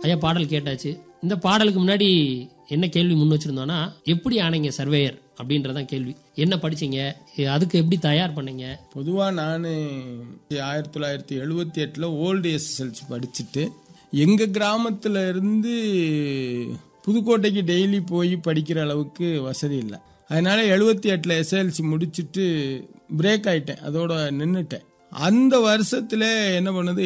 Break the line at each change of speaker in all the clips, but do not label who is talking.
ஐயா பாடல் கேட்டாச்சு. இந்த பாடலுக்கு முன்னாடி என்ன கேள்வி முன் வச்சிருந்தோம்னா, எப்படி ஆனீங்க சர்வேயர் அப்படின்றதான் கேள்வி. என்ன படிச்சீங்க, அதுக்கு எப்படி தயார் பண்ணீங்க?
பொதுவாக நான் 1978 ஓல்டு எஸ்எஸ்எல்சி படிச்சுட்டு எங்கள் கிராமத்தில் இருந்து புதுக்கோட்டைக்கு டெய்லி போய் படிக்கிற அளவுக்கு வசதி இல்லை. அதனால 78 எஸ்எஸ்எல்சி முடிச்சுட்டு பிரேக் ஆயிட்டேன், அதோட நின்றுட்டேன். அந்த வருஷத்துல என்ன பண்ணுது,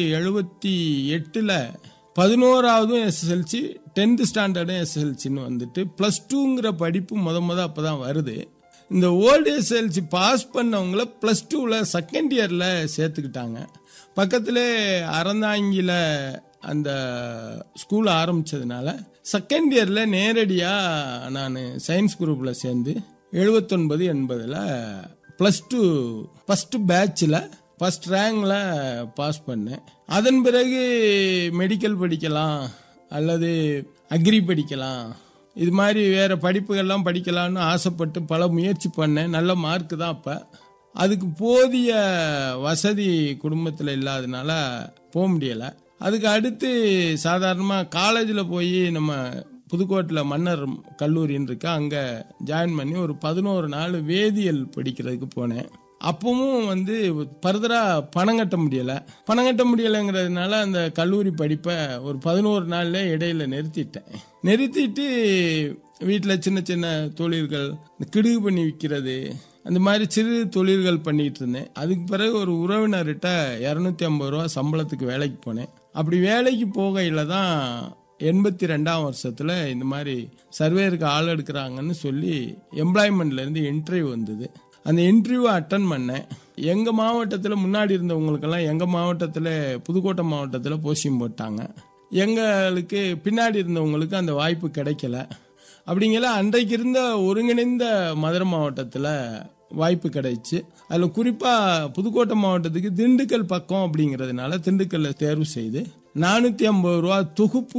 78 11வது எஸ்எஸ்எல்சி 10th ஸ்டாண்டர்டும் எஸ்எஸ்எல்சின்னு வந்துட்டு +2ங்கிற படிப்பு முத அப்பதான் வருது. இந்த ஓல்டு எஸ்எஸ்எல்சி பாஸ் பண்ணவங்கள +2ல செகண்ட் இயர்ல சேர்த்துக்கிட்டாங்க. பக்கத்துல அறந்தாங்கில அந்த ஸ்கூல் ஆரம்பிச்சதுனால செகண்ட் இயர்ல நேரடியா நான் சயின்ஸ் குரூப்ல சேர்ந்து 79 80 +2 ஃபர்ஸ்ட் பேட்ச்ல ஃபர்ஸ்ட் ரேங்க்ல பாஸ் பண்ணேன். அதன் பிறகு மெடிக்கல் படிக்கலாம் அல்லது அக்ரி படிக்கலாம், இது மாதிரி வேற படிப்புகள்லாம் படிக்கலாம்னு ஆசைப்பட்டு பல முயற்சி பண்ணேன். நல்ல மார்க் தான். அப்ப அதுக்கு போதிய வசதி குடும்பத்தில் இல்லாதனால போக முடியலை. அதுக்கு அடுத்து சாதாரணமாக காலேஜில் போய் நம்ம புதுக்கோட்டையில் மன்னர் கல்லூரின்னு இருக்கு, அங்கே ஜாயின் பண்ணி ஒரு 11 நாள் வேதியியல் படிக்கிறதுக்கு போனேன். அப்பவும் ஃபர்தராக பணம் கட்ட முடியலைங்கிறதுனால அந்த கல்லூரி படிப்பை ஒரு 11 நாள்ல இடையில நிறுத்திட்டு வீட்டில் சின்ன சின்ன தொழில்கள், கிடுகு பண்ணி விற்கிறது, அந்த மாதிரி சிறு தொழில்கள் பண்ணிட்டு இருந்தேன். அதுக்கு பிறகு ஒரு உறவினர்கிட்ட 250 ரூபா சம்பளத்துக்கு வேலைக்கு போனேன். அப்படி வேலைக்கு போகையில தான் 82ஆம் வருஷத்துல இந்த மாதிரி சர்வேருக்கு ஆள் எடுக்கிறாங்கன்னு சொல்லி எம்ப்ளாய்மெண்ட்ல இருந்து இன்டர்வியூ வந்தது. அந்த இன்டர்வியூ அட்டன் பண்ணேன். எங்க மாவட்டத்தில் முன்னாடி இருந்தவங்களுக்கெல்லாம் எங்க மாவட்டத்தில் புதுக்கோட்டை மாவட்டத்தில் போஸ்டிங் போட்டாங்க. எங்களுக்கு பின்னாடி இருந்தவங்களுக்கு அந்த வாய்ப்பு கிடைக்கல. அப்படிங்கிற அன்றைக்கு இருந்த ஒருங்கிணைந்த மதுரை மாவட்டத்தில் வாய்ப்பு கிடைச்சு. அதில் குறிப்பாக புதுக்கோட்டை மாவட்டத்துக்கு திண்டுக்கல் பக்கம் அப்படிங்கிறதுனால திண்டுக்கல்ல தேர்வு செய்து 450 ரூபா தொகுப்பு